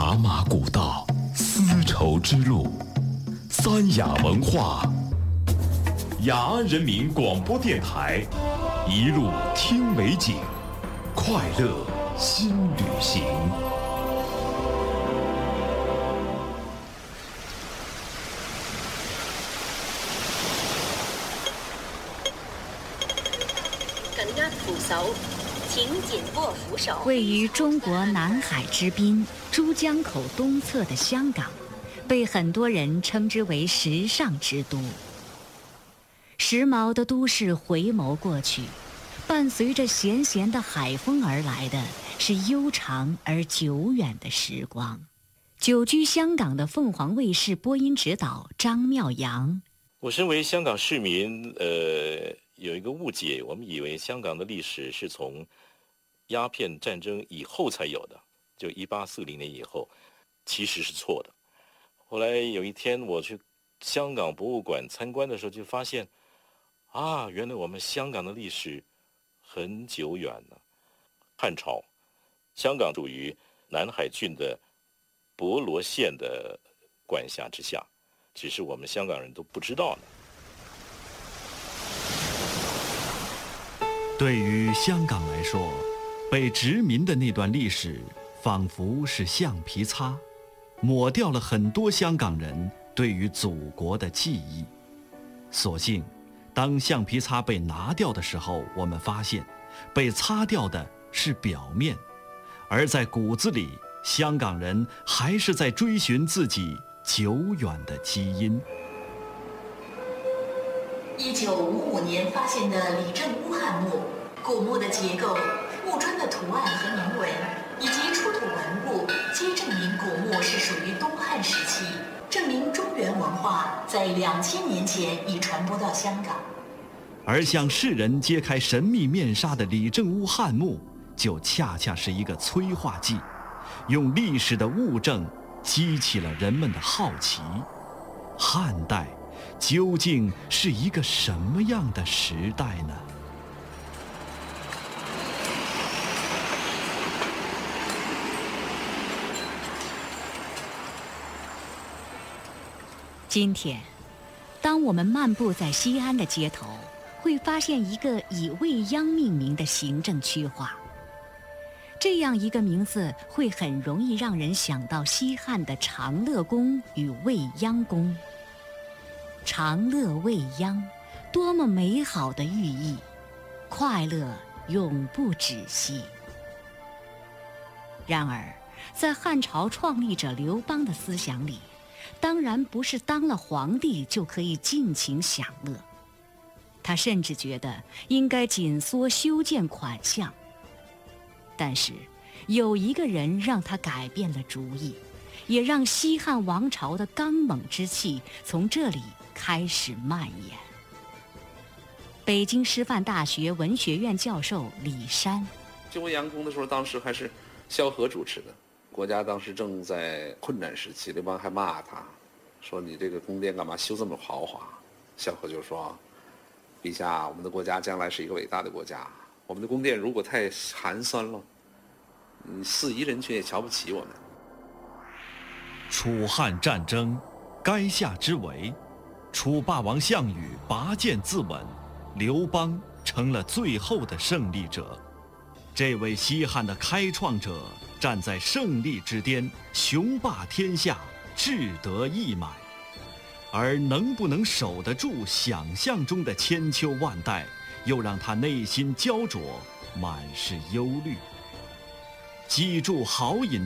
茶马古道，丝绸之路，三雅文化，雅安人民广播电台，一路听美景，快乐新旅行。 位于中国南海之滨珠江口东侧的香港，被很多人称之为时尚之都。时髦的都市回眸过去，伴随着咸咸的海风而来的是悠长而久远的时光。久居香港的凤凰卫视播音指导张妙阳， 我身为香港市民，有一个误解，我们以为香港的历史是从鸦片战争以后才有的，就1840年以后，其实是错的。后来有一天我去香港博物馆参观的时候，就发现原来我们香港的历史很久远了。汉朝，香港属于南海郡的博罗县的管辖之下，只是我们香港人都不知道呢。 对于香港来说，被殖民的那段历史仿佛是橡皮擦，抹掉了很多香港人对于祖国的记忆。所幸当橡皮擦被拿掉的时候，我们发现被擦掉的是表面，而在骨子里，香港人还是在追寻自己久远的基因。 1955年发现的李正屋汉墓，古墓的结构、墓砖的图案和铭文以及出土文物，皆证明古墓是属于东汉时期，证明中原文化在2000年前已传播到香港。 而向世人揭开神秘面纱的李正屋汉墓，就恰恰是一个催化剂，用历史的物证激起了人们的好奇。汉代究竟是一个什么样的时代呢？ 今天，当我们漫步在西安的街头，会发现一个以未央命名的行政区划。这样一个名字会很容易让人想到西汉的长乐宫与未央宫。长乐未央，多么美好的寓意，快乐永不止息。然而，在汉朝创立者刘邦的思想里，当然不是当了皇帝就可以尽情享乐。他甚至觉得应该紧缩修建款项。但是，有一个人让他改变了主意，也让西汉王朝的刚猛之气从这里开始蔓延。北京师范大学文学院教授李山， 就未央宫的时候，当时还是萧何主持的，国家当时正在困难时期，刘邦还骂他，说你这个宫殿干嘛修这么豪华？萧何就说，陛下，我们的国家将来是一个伟大的国家，我们的宫殿如果太寒酸了，四夷人群也瞧不起我们。 楚汉战争，垓下之围，楚霸王项羽拔剑自刎，刘邦成了最后的胜利者。这位西汉的开创者站在胜利之巅，雄霸天下，志得意满。而能不能守得住想象中的千秋万代，又让他内心焦灼，满是忧虑。记住好饮